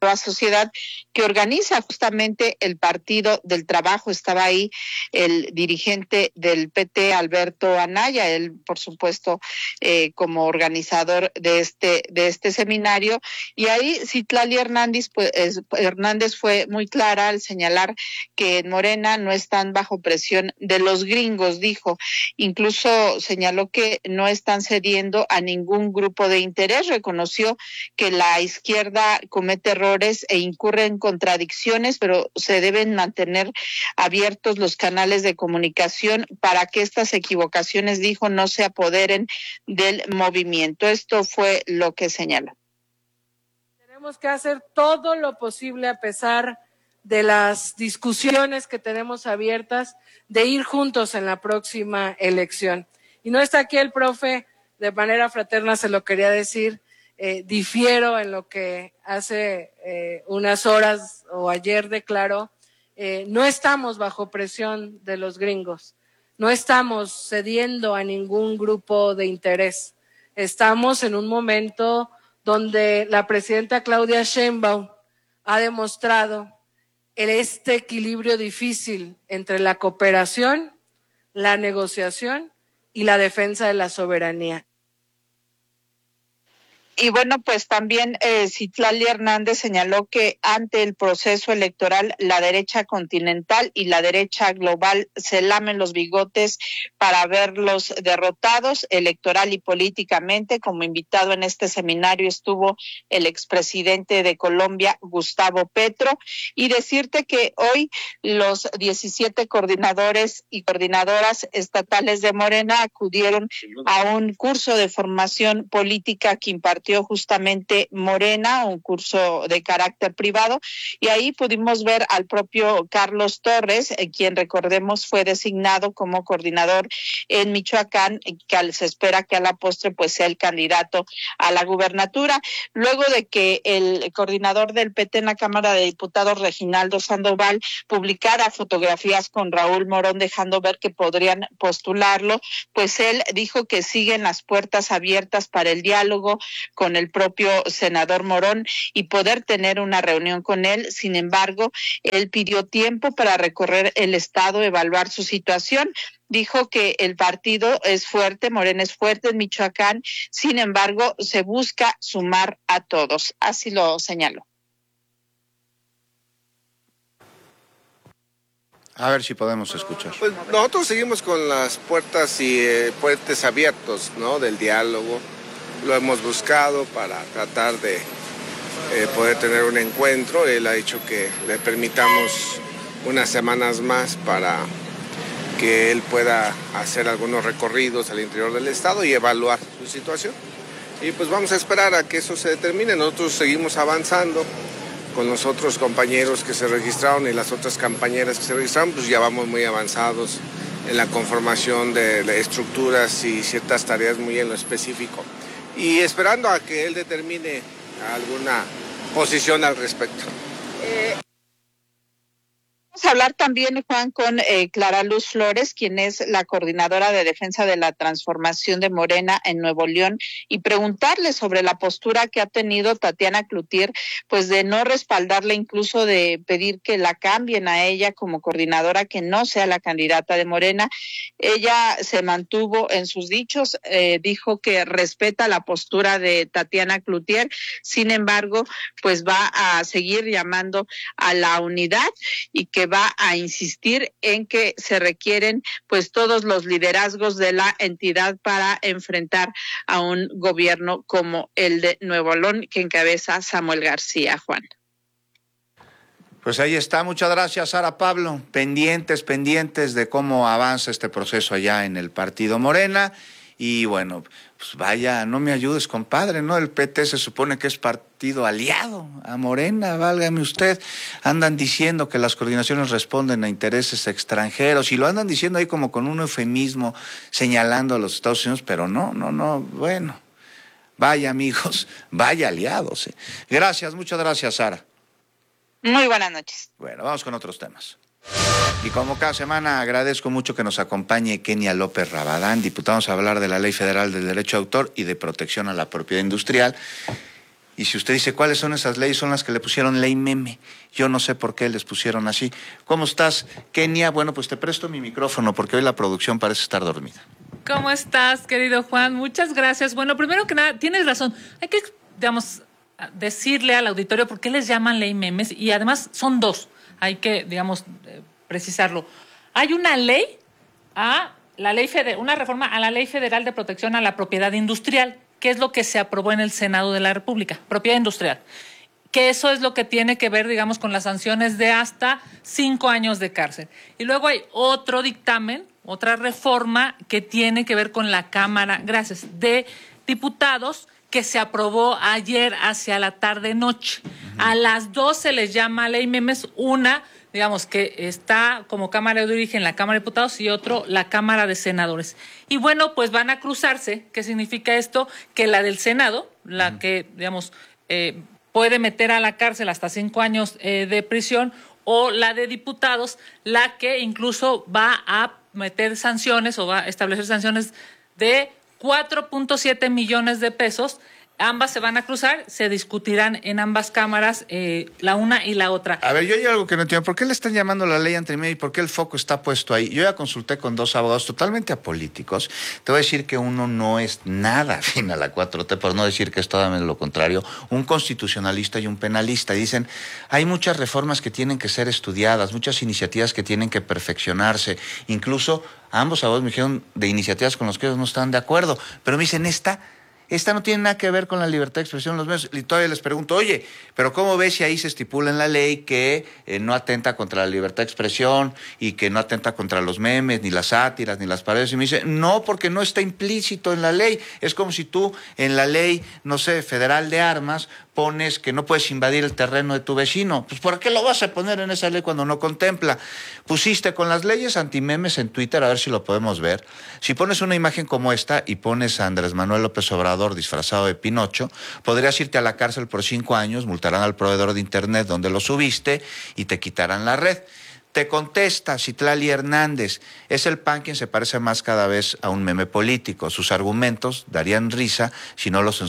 Nueva Sociedad, que organiza justamente el Partido del Trabajo. Estaba ahí el dirigente del PT, Alberto Anaya, él, por supuesto, como organizador de este seminario. Y ahí Citlali Hernández fue muy clara al señalar que en Morena no están bajo presión de los gringos, dijo. Incluso señaló que no están cediendo a ningún grupo de interés. Reconoció que la izquierda comete errores e incurre en contradicciones, pero se deben mantener abiertos los canales de comunicación para que estas equivocaciones, dijo, no se apoderen del movimiento. Esto fue lo que señaló. Tenemos que hacer todo lo posible, a pesar de las discusiones que tenemos abiertas, de ir juntos en la próxima elección. Y no está aquí el profe, de manera fraterna se lo quería decir, difiero en lo que hace unas horas o ayer declaró. No estamos bajo presión de los gringos, no estamos cediendo a ningún grupo de interés. Estamos en un momento donde la presidenta Claudia Sheinbaum ha demostrado este equilibrio difícil entre la cooperación, la negociación y la defensa de la soberanía. Y bueno, pues también Citlali Hernández señaló que ante el proceso electoral la derecha continental y la derecha global se lamen los bigotes para verlos derrotados electoral y políticamente. Como invitado en este seminario estuvo el expresidente de Colombia, Gustavo Petro, y decirte que hoy los 17 coordinadores y coordinadoras estatales de Morena acudieron a un curso de formación política que impartió justamente Morena, un curso de carácter privado, y ahí pudimos ver al propio Carlos Torres, quien recordemos fue designado como coordinador en Michoacán, que se espera que a la postre pues sea el candidato a la gubernatura, luego de que el coordinador del PT en la Cámara de Diputados, Reginaldo Sandoval, publicara fotografías con Raúl Morón dejando ver que podrían postularlo, pues él dijo que siguen las puertas abiertas para el diálogo con el propio senador Morón y poder tener una reunión con él. Sin embargo, él pidió tiempo para recorrer el estado, evaluar su situación. Dijo que el partido es fuerte, Morena es fuerte en Michoacán, sin embargo, se busca sumar a todos. Así lo señaló. A ver si podemos escuchar. Pues nosotros seguimos con las puertas y puentes abiertos, ¿no? Del diálogo. Lo hemos buscado para tratar de poder tener un encuentro. Él ha dicho que le permitamos unas semanas más para que él pueda hacer algunos recorridos al interior del estado y evaluar su situación. Y pues vamos a esperar a que eso se determine. Nosotros seguimos avanzando con los otros compañeros que se registraron y las otras compañeras que se registraron, pues ya vamos muy avanzados en la conformación de estructuras y ciertas tareas muy en lo específico. Y esperando a que él determine alguna posición al respecto. Vamos a hablar también, Juan, con Clara Luz Flores, quien es la coordinadora de defensa de la transformación de Morena en Nuevo León, y preguntarle sobre la postura que ha tenido Tatiana Cloutier, pues de no respaldarle, incluso de pedir que la cambien a ella como coordinadora, que no sea la candidata de Morena. Ella se mantuvo en sus dichos, dijo que respeta la postura de Tatiana Cloutier, sin embargo, pues va a seguir llamando a la unidad y que va a insistir en que se requieren pues todos los liderazgos de la entidad para enfrentar a un gobierno como el de Nuevo León que encabeza Samuel García. Juan. Pues ahí está, muchas gracias, Sara Pablo. Pendientes de cómo avanza este proceso allá en el partido Morena. Y bueno, pues vaya, no me ayudes, compadre, ¿no? El PT se supone que es partido aliado a Morena, válgame usted. Andan diciendo que las coordinaciones responden a intereses extranjeros y lo andan diciendo ahí como con un eufemismo señalando a los Estados Unidos, pero no, bueno. Vaya amigos, vaya aliados. Gracias, muchas gracias, Sara. Muy buenas noches. Bueno, vamos con otros temas. Y como cada semana agradezco mucho que nos acompañe Kenia López Rabadán, diputado. Vamos a hablar de la Ley Federal del Derecho de Autor y de protección a la propiedad industrial. Y si usted dice cuáles son esas leyes, son las que le pusieron ley meme. Yo no sé por qué les pusieron así. ¿Cómo estás, Kenia? Bueno, pues te presto mi micrófono porque hoy la producción parece estar dormida. ¿Cómo estás, querido Juan? Muchas gracias. Bueno, primero que nada, tienes razón. Hay que, digamos, decirle al auditorio por qué les llaman ley memes y además son dos. Hay que, digamos, precisarlo. Hay una ley una reforma a la Ley Federal de Protección a la Propiedad Industrial, que es lo que se aprobó en el Senado de la República, propiedad industrial. Que eso es lo que tiene que ver, digamos, con las sanciones de hasta 5 años de cárcel. Y luego hay otro dictamen, otra reforma que tiene que ver con la Cámara, de Diputados, que se aprobó ayer hacia la tarde-noche. A las dos se les llama ley memes, una, digamos, que está como Cámara de Origen la Cámara de Diputados y otro la Cámara de Senadores. Y bueno, pues van a cruzarse. ¿Qué significa esto? Que la del Senado, la que, digamos, puede meter a la cárcel hasta 5 años de prisión, o la de diputados, la que incluso va a meter sanciones o va a establecer sanciones de 4.7 millones de pesos. Ambas se van a cruzar, se discutirán en ambas cámaras, la una y la otra. A ver, yo hay algo que no entiendo. ¿Por qué le están llamando la ley antimedia y por qué el foco está puesto ahí? Yo ya consulté con 2 abogados totalmente apolíticos. Te voy a decir que uno no es nada afín a la 4T, por no decir que es totalmente lo contrario. Un constitucionalista y un penalista. Y dicen, hay muchas reformas que tienen que ser estudiadas, muchas iniciativas que tienen que perfeccionarse. Incluso ambos abogados me dijeron de iniciativas con las que ellos no están de acuerdo. Pero me dicen, esta no tiene nada que ver con la libertad de expresión en los medios. Y todavía les pregunto, oye, pero ¿cómo ves si ahí se estipula en la ley que no atenta contra la libertad de expresión y que no atenta contra los memes, ni las sátiras, ni las parodias? Y me dice, no, porque no está implícito en la ley. Es como si tú en la ley, no sé, federal de armas, pones que no puedes invadir el terreno de tu vecino. Pues ¿por qué lo vas a poner en esa ley cuando no contempla? Pusiste con las leyes antimemes en Twitter, a ver si lo podemos ver. Si pones una imagen como esta y pones a Andrés Manuel López Obrador disfrazado de Pinocho, podrías irte a la cárcel por 5 años, multarán al proveedor de internet donde lo subiste y te quitarán la red. Te contesta Citlali Hernández, es el PAN quien se parece más cada vez a un meme político. Sus argumentos darían risa si no los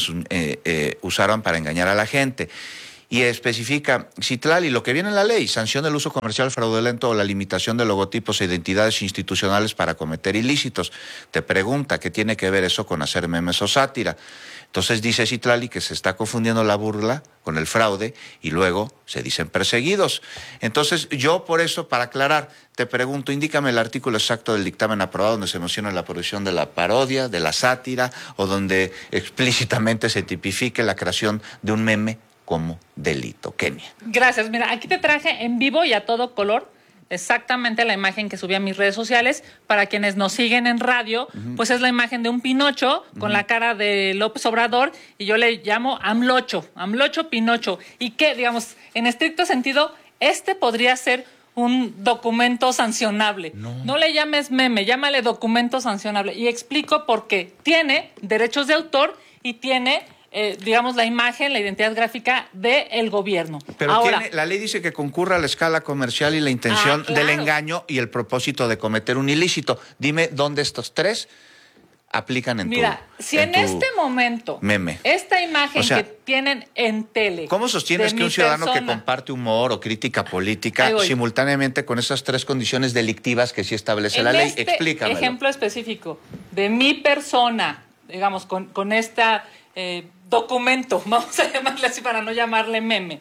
usaran para engañar a la gente. Y especifica, Citlali, lo que viene en la ley, sanción del uso comercial fraudulento o la limitación de logotipos e identidades institucionales para cometer ilícitos. Te pregunta, ¿qué tiene que ver eso con hacer memes o sátira? Entonces dice Citlali que se está confundiendo la burla con el fraude y luego se dicen perseguidos. Entonces yo por eso, para aclarar, te pregunto, indícame el artículo exacto del dictamen aprobado donde se menciona la prohibición de la parodia, de la sátira o donde explícitamente se tipifique la creación de un meme como delito. Kenia. Gracias. Mira, aquí te traje en vivo y a todo color exactamente la imagen que subí a mis redes sociales. Para quienes nos siguen en radio, pues es la imagen de un Pinocho con la cara de López Obrador y yo le llamo AMLOcho Pinocho. Y que, digamos, en estricto sentido, podría ser un documento sancionable. No le llames meme, llámale documento sancionable. Y explico por qué. Tiene derechos de autor y tiene digamos, la imagen, la identidad gráfica del gobierno. Pero ahora, la ley dice que concurra a la escala comercial y la intención del engaño y el propósito de cometer un ilícito. Dime dónde estos 3 aplican en si en este momento meme. Esta imagen que tienen en tele. ¿Cómo sostienes que un ciudadano que comparte humor o crítica política simultáneamente con esas 3 condiciones delictivas que sí establece la ley? Explícamelo. Ejemplo específico de mi persona, digamos, con esta documento, vamos a llamarle así para no llamarle meme.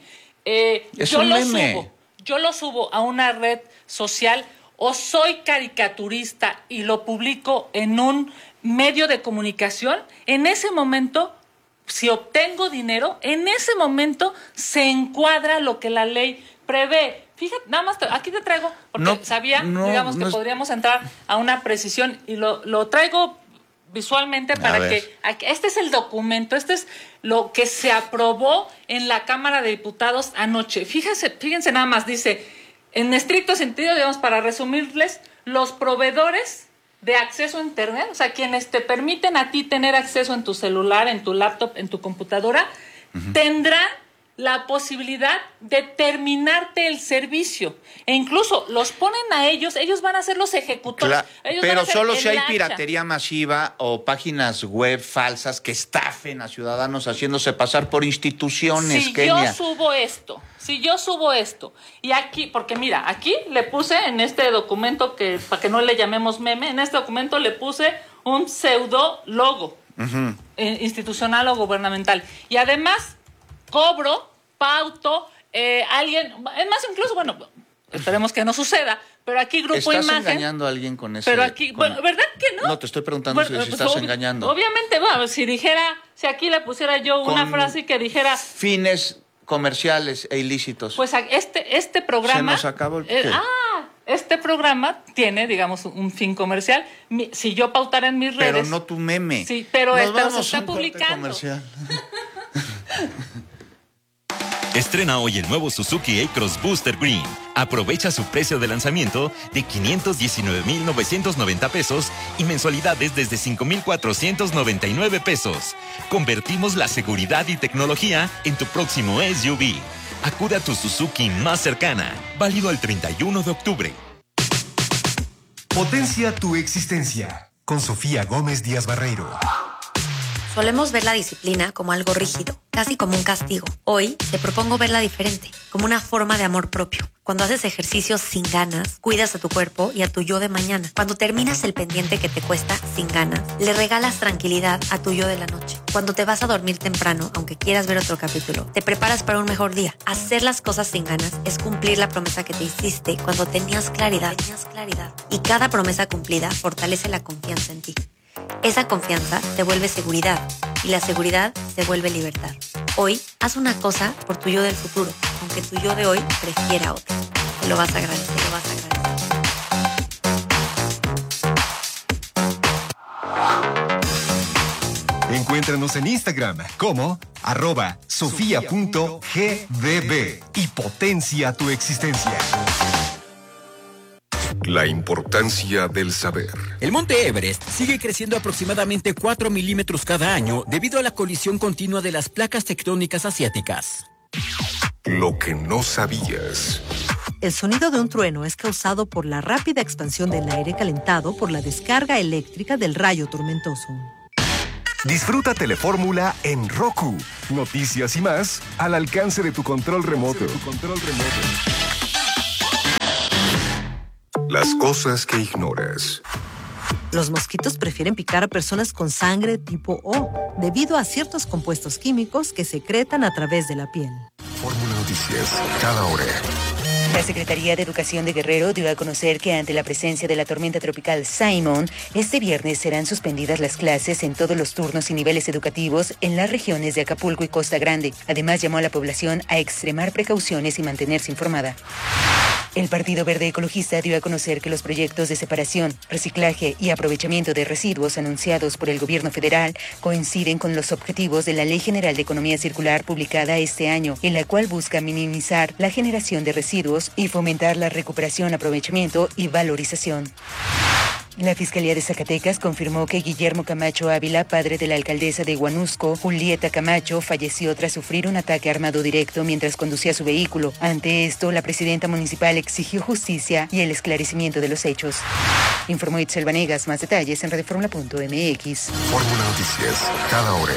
Yo lo subo a una red social o soy caricaturista y lo publico en un medio de comunicación, en ese momento, si obtengo dinero, en ese momento se encuadra lo que la ley prevé. Fíjate, nada más, aquí te traigo, porque digamos que podríamos entrar a una precisión y lo traigo visualmente para que este es el documento, este es lo que se aprobó en la Cámara de Diputados anoche. Fíjense nada más, dice, en estricto sentido, digamos, para resumirles, los proveedores de acceso a internet, o sea, quienes te permiten a ti tener acceso en tu celular, en tu laptop, en tu computadora, tendrán la posibilidad de terminarte el servicio. E incluso los ponen a ellos van a ser los ejecutores. Pero solo si hay piratería masiva o páginas web falsas que estafen a ciudadanos haciéndose pasar por instituciones, Kenia. Si yo subo esto, y aquí, porque mira, aquí le puse en este documento, que para que no le llamemos meme, en este documento le puse un pseudo logo institucional o gubernamental. Y además cobro, pauto, alguien, es más, incluso, bueno, esperemos que no suceda, pero aquí Grupo ¿Estás Imagen... ¿Estás engañando a alguien con eso? Pero aquí, bueno, ¿verdad que no? No, te estoy preguntando si estás engañando. Obviamente, bueno, si aquí le pusiera yo una frase que dijera... Fines comerciales e ilícitos. Pues este programa... Se nos acabó el... Este programa tiene, digamos, un fin comercial. Si yo pautara en mis redes... Pero no tu meme. Sí, pero se está publicando. Estrena hoy el nuevo Suzuki A-Cross Booster Green. Aprovecha su precio de lanzamiento de 519,990 pesos y mensualidades desde 5,499 pesos. Convertimos la seguridad y tecnología en tu próximo SUV. Acude a tu Suzuki más cercana. Válido el 31 de octubre. Potencia tu existencia. Con Sofía Gómez Díaz Barreiro. Solemos ver la disciplina como algo rígido, casi como un castigo. Hoy te propongo verla diferente, como una forma de amor propio. Cuando haces ejercicios sin ganas, cuidas a tu cuerpo y a tu yo de mañana. Cuando terminas el pendiente que te cuesta sin ganas, le regalas tranquilidad a tu yo de la noche. Cuando te vas a dormir temprano, aunque quieras ver otro capítulo, te preparas para un mejor día. Hacer las cosas sin ganas es cumplir la promesa que te hiciste cuando tenías claridad. Y cada promesa cumplida fortalece la confianza en ti. Esa confianza te vuelve seguridad y la seguridad se vuelve libertad. Hoy, haz una cosa por tu yo del futuro, aunque tu yo de hoy prefiera otra. Te lo vas a agradecer, Encuéntranos en Instagram como @sofia.gdb y potencia tu existencia. La importancia del saber. El monte Everest sigue creciendo aproximadamente 4 milímetros cada año debido a la colisión continua de las placas tectónicas asiáticas. Lo que no sabías. El sonido de un trueno es causado por la rápida expansión del aire calentado por la descarga eléctrica del rayo tormentoso. Disfruta Telefórmula en Roku. Noticias y más al alcance de tu control remoto. Las cosas que ignoras. Los mosquitos prefieren picar a personas con sangre tipo O debido a ciertos compuestos químicos que secretan a través de la piel. Fórmula Noticias, cada hora. La Secretaría de Educación de Guerrero dio a conocer que ante la presencia de la tormenta tropical Simon, este viernes serán suspendidas las clases en todos los turnos y niveles educativos en las regiones de Acapulco y Costa Grande. Además, llamó a la población a extremar precauciones y mantenerse informada. El Partido Verde Ecologista dio a conocer que los proyectos de separación, reciclaje y aprovechamiento de residuos anunciados por el gobierno federal coinciden con los objetivos de la Ley General de Economía Circular publicada este año, en la cual busca minimizar la generación de residuos y fomentar la recuperación, aprovechamiento y valorización. La Fiscalía de Zacatecas confirmó que Guillermo Camacho Ávila, padre de la alcaldesa de Huanusco, Julieta Camacho, falleció tras sufrir un ataque armado directo mientras conducía su vehículo. Ante esto, la presidenta municipal exigió justicia y el esclarecimiento de los hechos. Informó Itzel Vanegas. Más detalles en radioformula.mx. Fórmula Noticias, cada hora.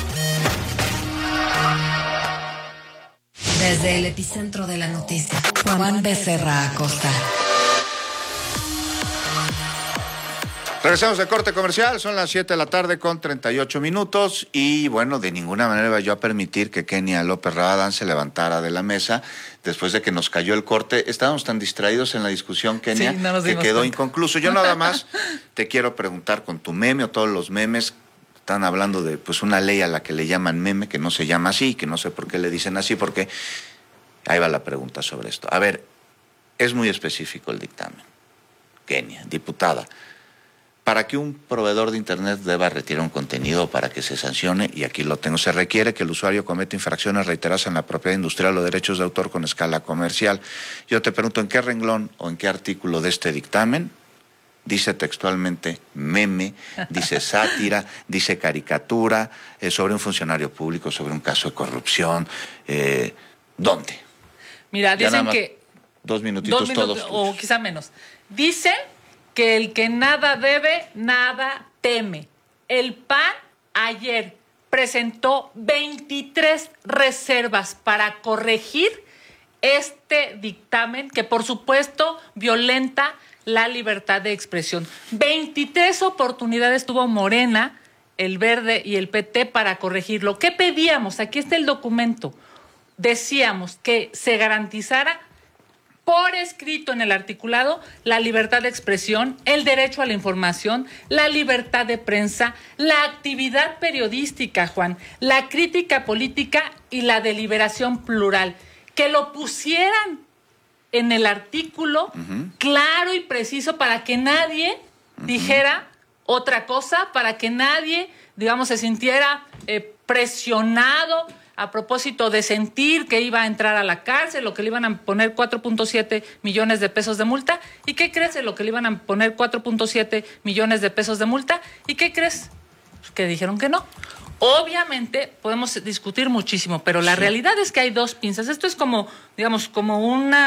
Desde el epicentro de la noticia, Juan Becerra Acosta. Regresamos de corte comercial, son las 7 de la tarde con 38 minutos y bueno, de ninguna manera iba yo a permitir que Kenia López Rabadán se levantara de la mesa después de que nos cayó el corte. Estábamos tan distraídos en la discusión, Kenia, sí, no que quedó inconcluso. Yo nada más te quiero preguntar con tu meme o todos los memes. Están hablando de pues una ley a la que le llaman meme, que no se llama así, que no sé por qué le dicen así, porque ahí va la pregunta sobre esto. A ver, es muy específico el dictamen. Kenia, diputada, para que un proveedor de Internet deba retirar un contenido para que se sancione, y aquí lo tengo, se requiere que el usuario cometa infracciones reiteradas en la propiedad industrial o derechos de autor con escala comercial. Yo te pregunto, ¿en qué renglón o en qué artículo de este dictamen dice textualmente meme, dice sátira, dice caricatura, sobre un funcionario público, sobre un caso de corrupción. ¿Dónde? Mira, dicen que... 2 minutitos todos. O quizá menos. Dicen que el que nada debe, nada teme. El PAN ayer presentó 23 reservas para corregir este dictamen que, por supuesto, violenta la libertad de expresión. 23 oportunidades tuvo Morena, el Verde y el PT para corregirlo. ¿Qué pedíamos? Aquí está el documento. Decíamos que se garantizara por escrito en el articulado la libertad de expresión, el derecho a la información, la libertad de prensa, la actividad periodística, Juan, la crítica política y la deliberación plural. Que lo pusieran en el artículo claro y preciso para que nadie dijera otra cosa, para que nadie, digamos, se sintiera presionado a propósito de sentir que iba a entrar a la cárcel o que le iban a poner 4.7 millones de pesos de multa. ¿Y qué crees? Lo que le iban a poner 4.7 millones de pesos de multa. ¿Y qué crees? Que dijeron que no. Obviamente podemos discutir muchísimo, pero la realidad es que hay dos pinzas. Esto es como, digamos, como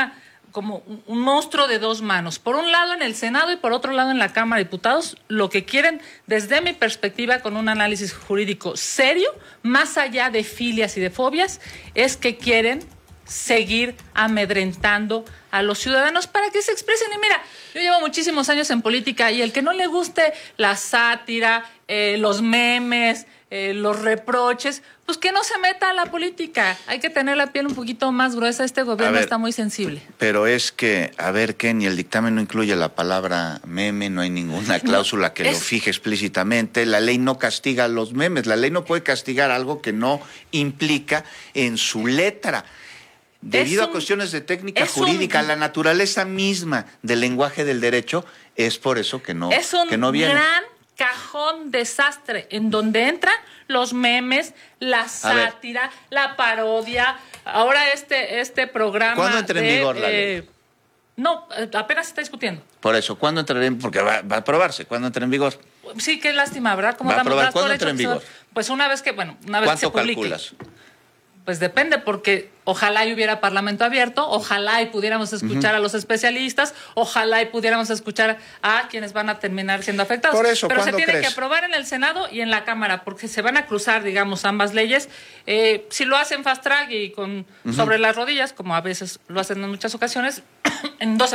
un monstruo de dos manos. Por un lado en el Senado y por otro lado en la Cámara de Diputados, lo que quieren, desde mi perspectiva, con un análisis jurídico serio, más allá de filias y de fobias, es que quieren seguir amedrentando a los ciudadanos para que se expresen. Y mira, yo llevo muchísimos años en política y el que no le guste la sátira, los memes, los reproches, pues que no se meta a la política. Hay que tener la piel un poquito más gruesa. Este gobierno está muy sensible. Pero es que, a ver, Kenny, el dictamen no incluye la palabra meme, no hay ninguna cláusula que lo fije explícitamente. La ley no castiga los memes, la ley no puede castigar algo que no implica en su letra. Debido a cuestiones de técnica jurídica, la naturaleza misma del lenguaje del derecho, es por eso que no viene. Es un gran cajón desastre en donde entran los memes, la sátira, la parodia. Ahora este programa. ¿Cuándo entra en vigor la ley? No, apenas se está discutiendo. Por eso, ¿cuándo entrará en vigor? Porque va a aprobarse. ¿Cuándo entra en vigor? Sí, qué lástima, ¿verdad? ¿Va a aprobar? ¿Cuándo entra en vigor? Pues una vez que se publique. ¿Cuánto calculas? Pues depende, porque ojalá y hubiera parlamento abierto, ojalá y pudiéramos escuchar a los especialistas, ojalá y pudiéramos escuchar a quienes van a terminar siendo afectados. Por eso, pero se tiene ¿crees? que aprobar en el Senado y en la Cámara, porque se van a cruzar, digamos, ambas leyes. Si lo hacen fast track y sobre las rodillas, como a veces lo hacen en muchas ocasiones, en 12